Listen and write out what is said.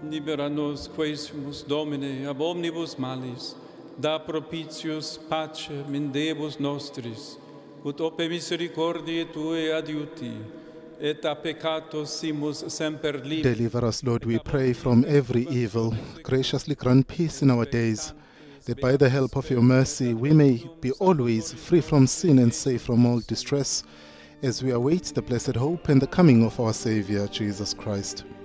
Libera nos quaesimus Domine ab omnibus malis, da propitius pacem in Deus nostris, ut ope misericordiae Tuae adiuti, et a peccatos simus semper liberi. Deliver us, Lord, we pray, from every evil. Graciously grant peace in our days, that by the help of your mercy we may be always free from sin and safe from all distress, as we await the blessed hope and the coming of our Savior, Jesus Christ.